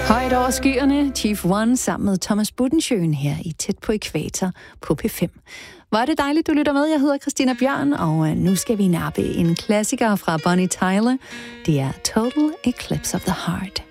Højt over skyerne, Chief One sammen med Thomas Buttensjøen her i Tæt på Ækvator på P5. Hvor er det dejligt, du lytter med. Jeg hedder Christina Bjørn, og nu skal vi nappe en klassiker fra Bonnie Tyler. Det er Total Eclipse of the Heart.